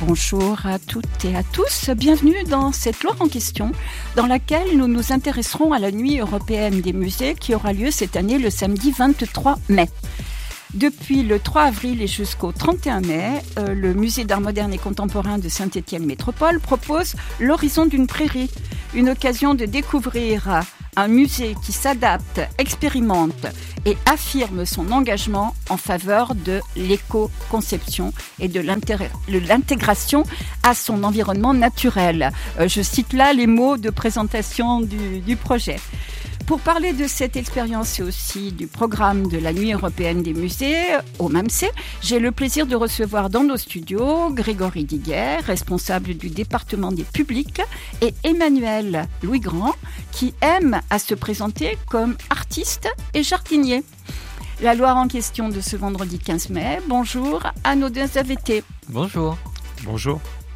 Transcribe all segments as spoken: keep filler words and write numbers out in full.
Bonjour à toutes et à tous, bienvenue dans cette Loire en question dans laquelle nous nous intéresserons à la Nuit européenne des musées qui aura lieu cette année le samedi vingt-trois mai. Depuis le trois avril et jusqu'au trente et un mai, euh, le Musée d'art moderne et contemporain de Saint-Étienne Métropole propose l'Horizon d'une prairie, une occasion de découvrir un musée qui s'adapte, expérimente et affirme son engagement en faveur de l'éco-conception et de l'intégration à son environnement naturel. Euh, je cite là les mots de présentation du, du projet. Pour parler de cette expérience et aussi du programme de la Nuit européenne des musées au MAMSE, j'ai le plaisir de recevoir dans nos studios Grégory Diguet, responsable du département des publics, et Emmanuel Louis-Grand, qui aime à se présenter comme artiste et jardinier. La Loire en question de ce vendredi quinze mai. Bonjour à nos deux invités. Bonjour. Bonjour.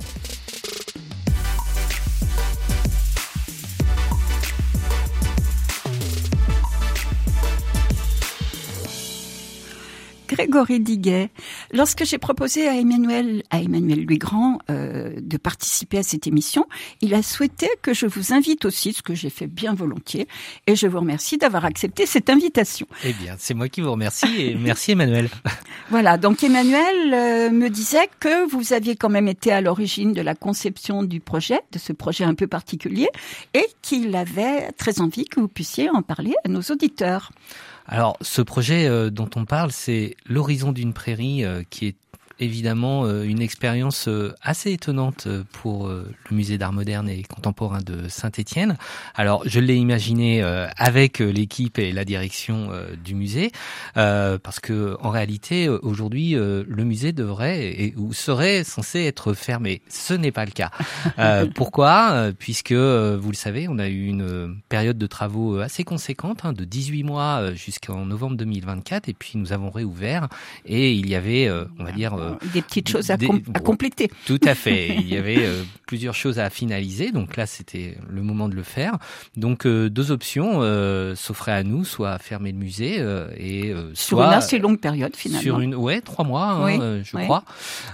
Grégory Diguet, lorsque j'ai proposé à Emmanuel, à Emmanuel Louis-Grand euh, de participer à cette émission, il a souhaité que je vous invite aussi, ce que j'ai fait bien volontiers, et je vous remercie d'avoir accepté cette invitation. Eh bien, c'est moi qui vous remercie, et merci Emmanuel. Voilà, donc Emmanuel euh, me disait que vous aviez quand même été à l'origine de la conception du projet, de ce projet un peu particulier, et qu'il avait très envie que vous puissiez en parler à nos auditeurs. Alors, ce projet euh, dont on parle, c'est l'Horizon d'une prairie, euh, qui est évidemment euh, une expérience euh, assez étonnante pour euh, le musée d'art moderne et contemporain de Saint-Étienne. Alors, je l'ai imaginé euh, avec euh, l'équipe et la direction euh, du musée, euh, parce que en réalité, euh, aujourd'hui, euh, le musée devrait et, ou serait censé être fermé. Ce n'est pas le cas. Euh, pourquoi ? Puisque, euh, vous le savez, on a eu une période de travaux assez conséquente, hein, de dix-huit mois jusqu'en novembre deux mille vingt-quatre, et puis nous avons réouvert, et il y avait, euh, on va dire, euh, des petites choses à, des, com- à compléter. Tout à fait. Il y avait euh, plusieurs choses à finaliser. Donc là, c'était le moment de le faire. Donc euh, deux options euh, s'offraient à nous, soit fermer le musée euh, et euh, sur soit une assez longue période finalement. Sur une, ouais, trois mois, hein, oui, euh, je oui. crois.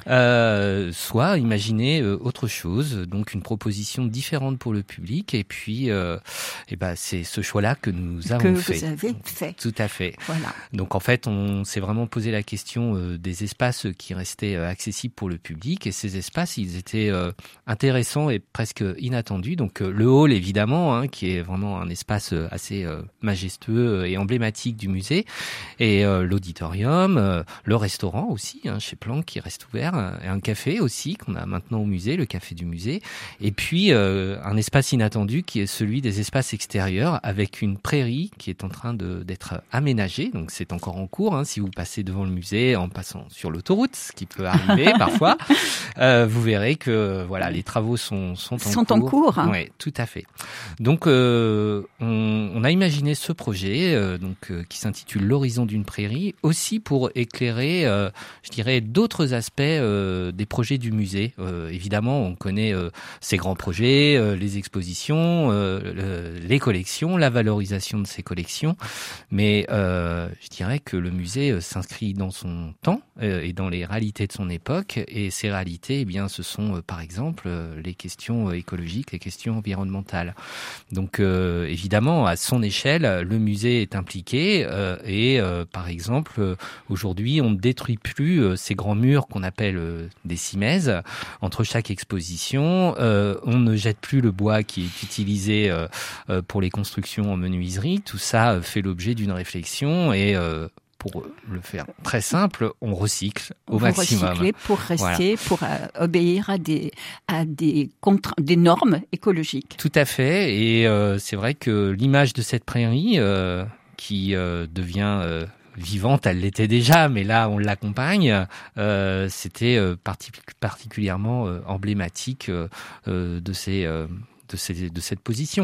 Euh, soit imaginer euh, autre chose. Donc une proposition différente pour le public. Et puis, euh, et ben c'est ce choix-là que nous avons que fait. Que vous avez fait. Tout à fait. Voilà. Donc en fait, on s'est vraiment posé la question euh, des espaces qui restaient euh, accessibles pour le public, et ces espaces, ils étaient euh, intéressants et presque inattendus. Donc euh, le hall, évidemment, hein, qui est vraiment un espace euh, assez euh, majestueux et emblématique du musée, et euh, l'auditorium, euh, le restaurant aussi, hein, chez Planck, qui reste ouvert, euh, et un café aussi qu'on a maintenant au musée, le café du musée, et puis euh, un espace inattendu qui est celui des espaces extérieurs, avec une prairie qui est en train de, d'être aménagée. Donc c'est encore en cours, hein, si vous passez devant le musée en passant sur l'autoroute, ce qui peut arriver parfois, euh, vous verrez que voilà, les travaux sont sont en sont cours. en cours. Hein. Oui, tout à fait. Donc euh, on, on a imaginé ce projet euh, donc euh, qui s'intitule l'Horizon d'une prairie, aussi pour éclairer, euh, je dirais, d'autres aspects euh, des projets du musée. Euh, évidemment, on connaît euh, ces grands projets, euh, les expositions, euh, le, les collections, la valorisation de ces collections, mais euh, je dirais que le musée euh, s'inscrit dans son temps euh, et dans les réalités de son époque, et ces réalités, eh bien, ce sont euh, par exemple euh, les questions euh, écologiques, les questions environnementales. Donc euh, évidemment, à son échelle, le musée est impliqué euh, et euh, par exemple, euh, aujourd'hui, on ne détruit plus euh, ces grands murs qu'on appelle euh, des cimaises entre chaque exposition. Euh, on ne jette plus le bois qui est utilisé euh, euh, pour les constructions en menuiserie. Tout ça euh, fait l'objet d'une réflexion, et euh, pour le faire très simple, on recycle au Vous maximum. Recycler pour rester, voilà. pour euh, obéir à des à des contra- des normes écologiques. Tout à fait, et euh, c'est vrai que l'image de cette prairie euh, qui euh, devient euh, vivante, elle l'était déjà, mais là on l'accompagne. Euh, c'était euh, partic- particulièrement euh, emblématique euh, euh, de ces euh, de ces de cette position.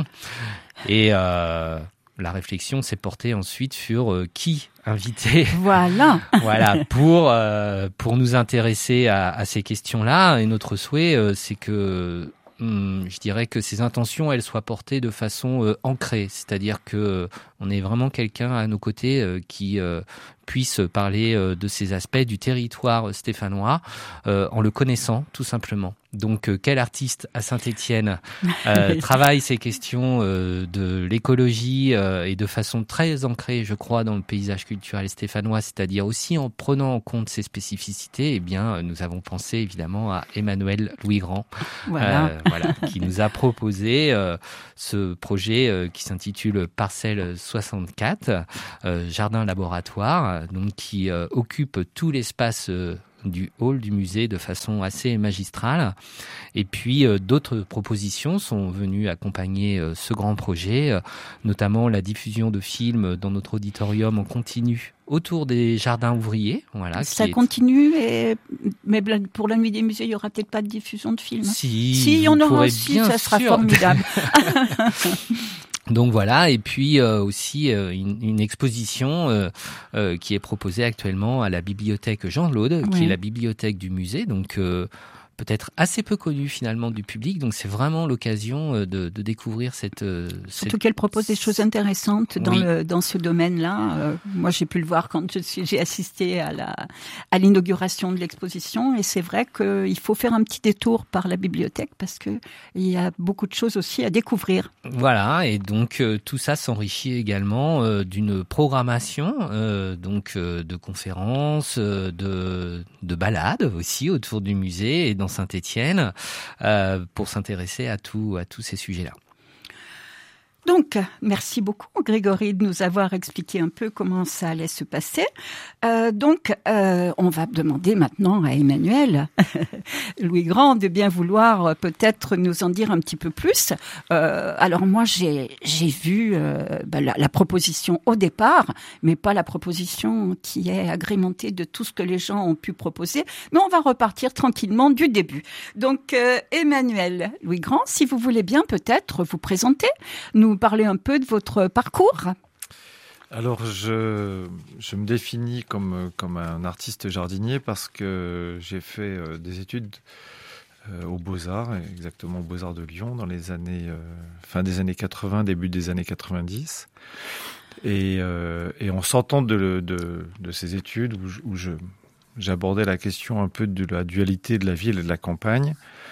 Et euh, la réflexion s'est portée ensuite sur euh, qui inviter. Voilà. Voilà, pour euh, pour nous intéresser à, à ces questions-là. Et notre souhait, euh, c'est que je dirais que ces intentions, elles soient portées de façon euh, ancrée, c'est-à-dire que euh, on est vraiment quelqu'un à nos côtés euh, qui euh, puisse parler euh, de ces aspects du territoire stéphanois euh, en le connaissant tout simplement. Donc euh, quel artiste à Saint-Étienne euh, travaille ces questions euh, de l'écologie euh, et de façon très ancrée, je crois, dans le paysage culturel stéphanois, c'est-à-dire aussi en prenant en compte ses spécificités. Eh bien, nous avons pensé évidemment à Emmanuel Louis-Grand, voilà. Euh, voilà, qui nous a proposé euh, ce projet euh, qui s'intitule Parcelle soixante-quatre, euh, jardin laboratoire, donc qui euh, occupe tout l'espace euh, du hall du musée de façon assez magistrale. Et puis euh, d'autres propositions sont venues accompagner euh, ce grand projet, euh, notamment la diffusion de films dans notre auditorium en continu autour des jardins ouvriers. Voilà, ça qui continue, et... mais pour la nuit des musées, il n'y aura peut-être pas de diffusion de films. Si, si il y en aura aussi, bien ça sera sûr. formidable. Donc voilà, et puis euh, aussi euh, une, une exposition euh, euh, qui est proposée actuellement à la bibliothèque Jean-Laude, oui. qui est la bibliothèque du musée, donc euh, peut-être assez peu connue finalement du public. Donc c'est vraiment l'occasion euh, de, de découvrir cette... Euh, Surtout cette... qu'elle propose des choses intéressantes dans, oui. le, dans ce domaine-là. Euh, moi, j'ai pu le voir quand je suis, j'ai assisté à, la, à l'inauguration de l'exposition. Et c'est vrai qu'il faut faire un petit détour par la bibliothèque parce qu'il y a beaucoup de choses aussi à découvrir. Voilà, et donc euh, tout ça s'enrichit également euh, d'une programmation euh, donc euh, de conférences, euh, de, de balades aussi autour du musée et dans Saint-Étienne euh, pour s'intéresser à tout, à tous ces sujets-là. Donc, merci beaucoup Grégory de nous avoir expliqué un peu comment ça allait se passer. Euh, donc, euh, on va demander maintenant à Emmanuel Louis-Grand de bien vouloir euh, peut-être nous en dire un petit peu plus. Euh, alors moi, j'ai, j'ai vu euh, bah, la, la proposition au départ, mais pas la proposition qui est agrémentée de tout ce que les gens ont pu proposer. Mais on va repartir tranquillement du début. Donc, euh, Emmanuel Louis-Grand, si vous voulez bien peut-être vous présenter, nous parler un peu de votre parcours. Alors, je, je me définis comme, comme un artiste jardinier parce que j'ai fait euh, des études euh, aux Beaux-Arts, exactement aux Beaux-Arts de Lyon, dans les années, euh, fin des années quatre-vingts, début des années quatre-vingt-dix. Et, euh, et en sortant de, de, de ces études où, je, où je, j'abordais la question un peu de la dualité de la ville et de la campagne,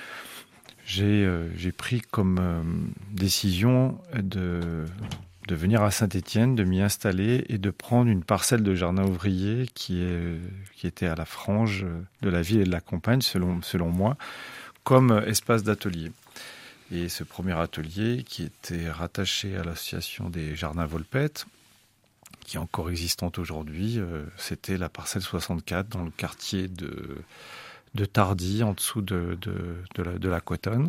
J'ai, euh, j'ai pris comme euh, décision de, de venir à Saint-Étienne, de m'y installer et de prendre une parcelle de jardin ouvrier qui, est, qui était à la frange de la ville et de la campagne, selon, selon moi, comme espace d'atelier. Et ce premier atelier, qui était rattaché à l'association des Jardins Volpette, qui est encore existante aujourd'hui, euh, c'était la parcelle soixante-quatre dans le quartier de... de Tardy, en dessous de, de, de, la, de la Cotonne.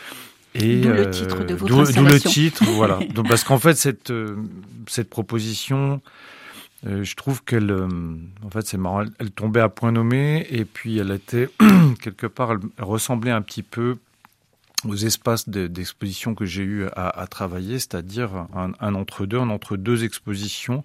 Et d'où le titre de votre d'où, installation. D'où le titre, voilà. Donc, parce qu'en fait, cette, cette proposition, euh, je trouve qu'elle, euh, en fait, c'est marrant, elle, elle tombait à point nommé, et puis elle était, quelque part, elle, elle ressemblait un petit peu aux espaces de, d'exposition que j'ai eu à, à travailler, c'est-à-dire un, un entre-deux, un entre-deux expositions,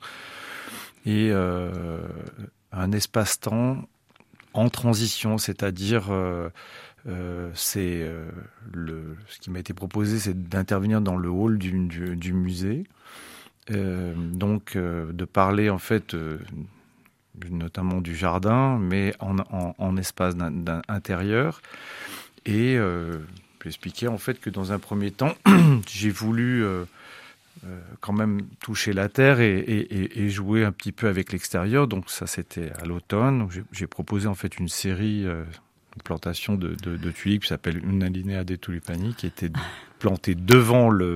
et euh, un espace-temps en transition, c'est-à-dire euh, euh, c'est euh, le ce qui m'a été proposé, c'est d'intervenir dans le hall du, du, du musée, euh, donc euh, de parler en fait euh, notamment du jardin, mais en, en, en espace d'un, d'un intérieur, et euh, j'expliquais en fait que dans un premier temps, j'ai voulu euh, Euh, quand même toucher la terre et, et, et jouer un petit peu avec l'extérieur. Donc ça, c'était à l'automne. J'ai, j'ai proposé en fait une série, euh, une plantation de, de, de tulipes qui s'appelle Una linea de tulipani, qui était plantée devant le,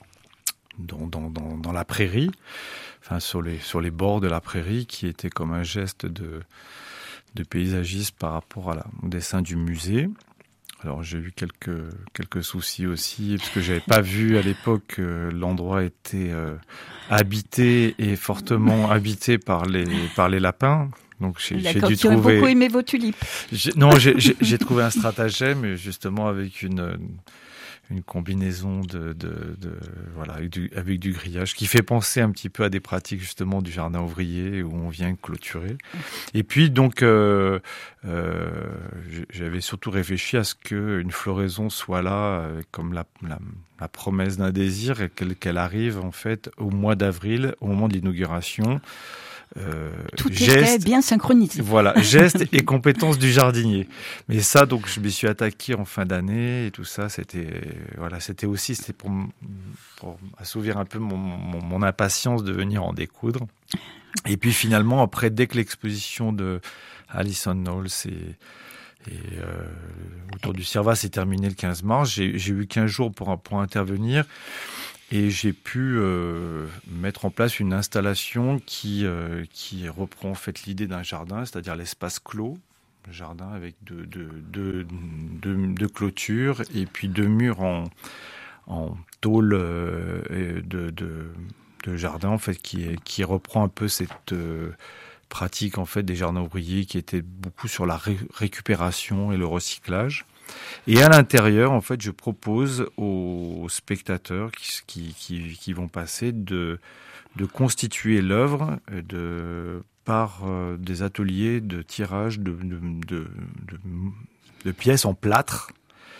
dans, dans, dans, dans la prairie, enfin sur les, sur les bords de la prairie, qui était comme un geste de, de paysagisme par rapport à la, au dessin du musée. Alors j'ai eu quelques quelques soucis aussi parce que j'avais pas vu à l'époque que l'endroit était euh, habité et fortement habité par les par les lapins. Donc j'ai, j'ai dû tu trouver. as beaucoup aimé vos tulipes. J'ai, non, j'ai, j'ai, j'ai trouvé un stratagème justement avec une une combinaison de, de, de voilà avec du, avec du grillage qui fait penser un petit peu à des pratiques justement du jardin ouvrier où on vient clôturer. Et puis donc euh, euh, j'avais surtout réfléchi à ce que une floraison soit là euh, comme la, la, la promesse d'un désir et qu'elle, qu'elle arrive en fait au mois d'avril au moment de l'inauguration. Euh, Tout geste, était bien synchronisé. Voilà, gestes et compétences du jardinier. Mais ça, donc, je m'y suis attaqué en fin d'année et tout ça, c'était, voilà, c'était aussi, c'était pour, pour assouvir un peu mon, mon, mon impatience de venir en découdre. Et puis finalement, après, dès que l'exposition de Alison Knowles et Et euh, autour du Cerva s'est terminé le quinze mars. J'ai, j'ai eu quinze jours pour, pour intervenir et j'ai pu euh, mettre en place une installation qui, euh, qui reprend en fait l'idée d'un jardin, c'est-à-dire l'espace clos, le jardin avec deux, deux, deux, deux, deux clôtures et puis deux murs en, en tôle euh, de, de, de jardin en fait, qui, qui reprend un peu cette... Euh, pratique en fait des jardins ouvriers qui était beaucoup sur la ré- récupération et le recyclage. Et à l'intérieur, en fait, je propose aux spectateurs qui, qui, qui, qui vont passer de, de constituer l'œuvre de, par euh, des ateliers de tirage de, de, de, de, de pièces en plâtre,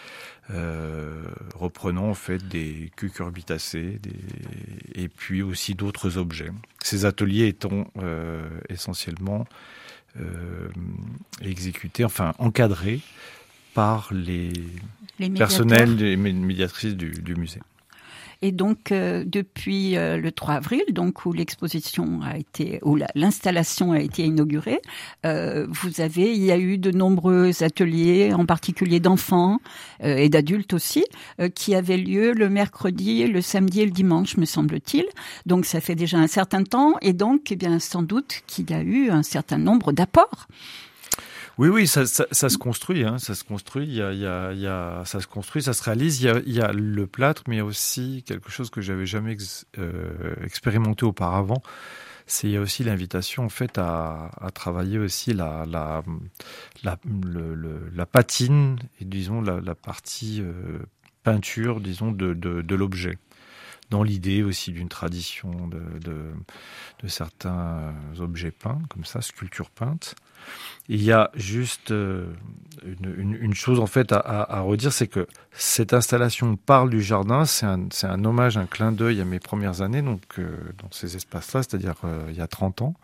Euh, reprenant en fait des cucurbitacées des... et puis aussi d'autres objets. Ces ateliers étant euh, essentiellement euh, exécutés, enfin encadrés par les, les personnels, les médiatrices du, du musée. Et donc, euh, depuis euh, le trois avril, donc où l'exposition a été, où la, l'installation a été inaugurée, euh, vous avez, il y a eu de nombreux ateliers, en particulier d'enfants euh, et d'adultes aussi, euh, qui avaient lieu le mercredi, le samedi et le dimanche, me semble-t-il. Donc, ça fait déjà un certain temps, et donc, eh bien, sans doute qu'il y a eu un certain nombre d'apports. Oui, oui, ça, ça, ça se construit, hein, ça se construit. Il y a, il y a, il y a, ça se construit, ça se réalise. Il y a, il y a le plâtre, mais il y a aussi quelque chose que j'avais jamais ex, euh, expérimenté auparavant. C'est il y a aussi l'invitation en fait à, à travailler aussi la, la, la, le, le, la patine et disons la, la partie euh, peinture, disons de, de, de l'objet. Dans l'idée aussi d'une tradition de, de, de certains objets peints, comme ça, sculptures peintes. Il y a juste une, une, une chose en fait à, à, à redire, c'est que cette installation parle du jardin, c'est un, c'est un hommage, un clin d'œil à mes premières années, donc euh, dans ces espaces-là, c'est-à-dire euh, il y a trente ans.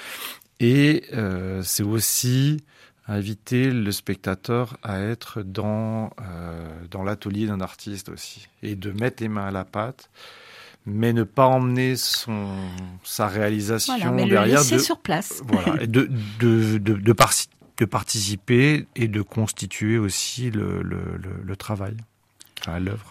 Et euh, c'est aussi inviter le spectateur à être dans, euh, dans l'atelier d'un artiste aussi, et de mettre les mains à la pâte, mais ne pas emmener son, sa réalisation voilà, mais derrière. Le laisser de, sur place. Voilà, et de, de, de, de, par, de participer et de constituer aussi le, le, le, le travail, enfin, l'œuvre.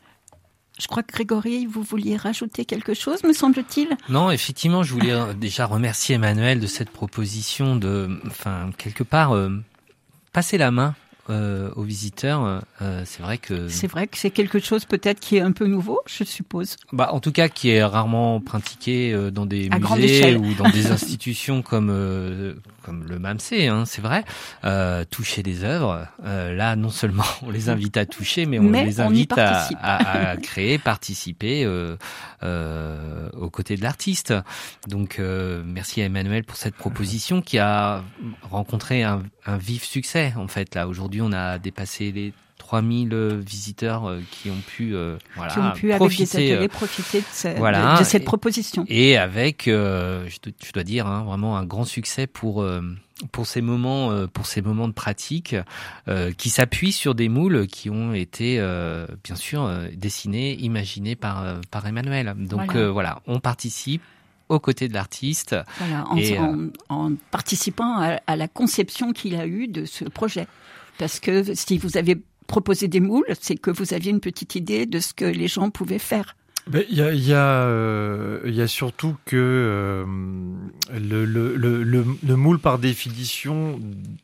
Je crois que Grégory, vous vouliez rajouter quelque chose, me semble-t-il ? Non, effectivement, je voulais déjà remercier Emmanuel de cette proposition de, enfin, quelque part, euh, passer la main euh, aux visiteurs. Euh, c'est vrai que c'est vrai que c'est quelque chose peut-être qui est un peu nouveau, je suppose. Bah, en tout cas, qui est rarement pratiqué euh, dans des à musées ou dans des institutions comme euh, comme le MAMC, hein, c'est vrai. Euh, toucher des œuvres, euh, là, non seulement on les invite à toucher, mais on mais les on invite à, à, à créer, participer euh, euh, aux côtés de l'artiste. Donc, euh, merci à Emmanuel pour cette proposition qui a rencontré un, un vif succès. En fait, là, aujourd'hui, on a dépassé les trois mille visiteurs qui ont pu, euh, voilà, qui ont pu profiter, avec des ateliers, profiter de, ce, voilà, de, de cette et, proposition. Et avec, euh, je, dois, je dois dire, hein, vraiment un grand succès pour euh, pour ces moments, euh, pour ces moments de pratique euh, qui s'appuient sur des moules qui ont été, euh, bien sûr, euh, dessinés, imaginés par euh, par Emmanuel. Donc voilà, euh, voilà on participe aux côtés de l'artiste. Voilà, en, et, en, en participant à, à la conception qu'il a eue de ce projet. Parce que si vous avez proposé des moules, c'est que vous aviez une petite idée de ce que les gens pouvaient faire. Il y a, y, a, euh, y a surtout que euh, le, le, le, le, le moule, par définition,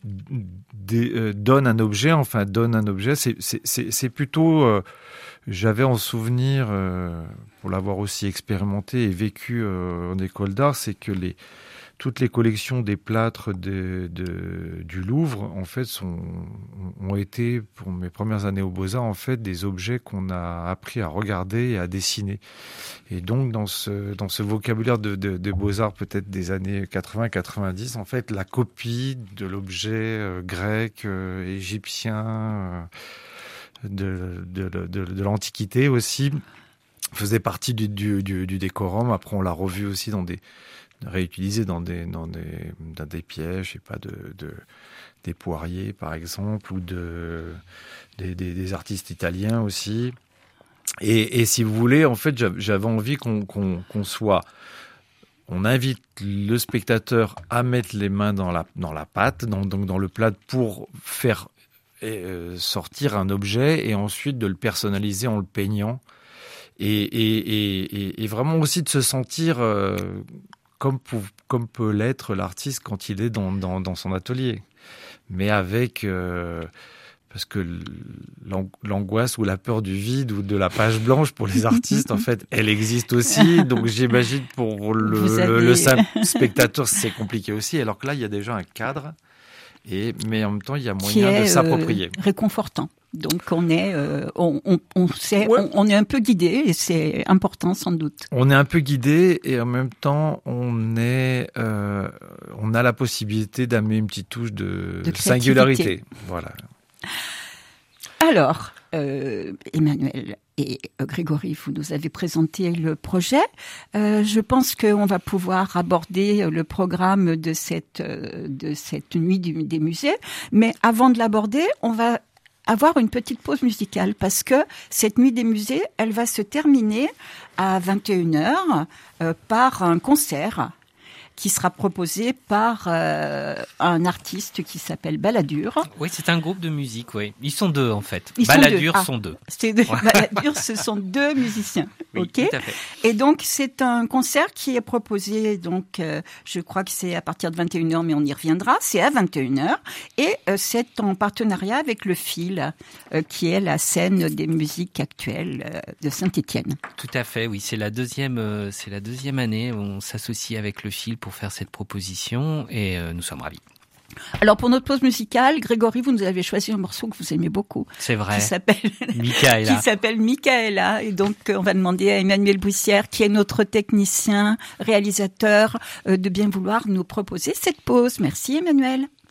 des, euh, donne un objet, enfin donne un objet. C'est, c'est, c'est, c'est plutôt... Euh, j'avais en souvenir, euh, pour l'avoir aussi expérimenté et vécu euh, en école d'art, c'est que les toutes les collections des plâtres de, de, du Louvre, en fait, sont, ont été, pour mes premières années aux Beaux-Arts, en fait, des objets qu'on a appris à regarder et à dessiner. Et donc, dans ce, dans ce vocabulaire de, de, de Beaux-Arts, peut-être des années quatre-vingts quatre-vingt-dix, en fait, la copie de l'objet euh, grec, euh, égyptien, euh, de, de, de, de, de l'Antiquité aussi, faisait partie du, du, du, du décorum. Après, on l'a revu aussi dans des réutilisé dans des dans des dans des pièges, je sais pas, de, de des Poiriers par exemple, ou de des, des, des artistes italiens aussi. Et, et si vous voulez, en fait, j'avais envie qu'on qu'on qu'on soit, on invite le spectateur à mettre les mains dans la dans la pâte, dans, donc dans le plat, pour faire euh, sortir un objet et ensuite de le personnaliser en le peignant, et et et, et vraiment aussi de se sentir euh, Comme, pour, comme peut l'être l'artiste quand il est dans, dans, dans son atelier. Mais avec... Euh, parce que l'angoisse ou la peur du vide ou de la page blanche pour les artistes, en fait, elle existe aussi. Donc j'imagine pour le, avez... le, le simple spectateur, c'est compliqué aussi. Alors que là, il y a déjà un cadre. Et, mais en même temps, il y a moyen est, de s'approprier. Euh, réconfortant. Donc on est, euh, on, on, on sait, ouais. on, on est un peu guidé, et c'est important sans doute. On est un peu guidé et en même temps on est, euh, on a la possibilité d'amener une petite touche de, de singularité. Voilà. Alors, euh, Emmanuel et Grégory, vous nous avez présenté le projet. Euh, je pense qu'on va pouvoir aborder le programme de cette de cette nuit du, des musées. Mais avant de l'aborder, on va avoir une petite pause musicale parce que cette nuit des musées, elle va se terminer à vingt et une heures euh, par un concert qui sera proposé par euh, un artiste qui s'appelle Balladur. Oui, c'est un groupe de musique, oui. Ils sont deux, en fait. Ils Balladur sont deux. sont deux. Ah, c'est deux. Balladur, ce sont deux musiciens. Oui, ok. Tout à fait. Et donc, c'est un concert qui est proposé, donc, euh, je crois que c'est à partir de vingt et une heures, mais on y reviendra. C'est à vingt et une heures. Et euh, c'est en partenariat avec le Fil, euh, qui est la scène des musiques actuelles euh, de Saint-Étienne. Tout à fait, oui. C'est la deuxième, euh, c'est la deuxième année où on s'associe avec le Fil pour faire cette proposition et euh, nous sommes ravis. Alors pour notre pause musicale, Grégory, vous nous avez choisi un morceau que vous aimez beaucoup. C'est vrai. Qui s'appelle Michaela. qui s'appelle Michaela. Et donc on va demander à Emmanuel Bouissière, qui est notre technicien, réalisateur, euh, de bien vouloir nous proposer cette pause. Merci Emmanuel.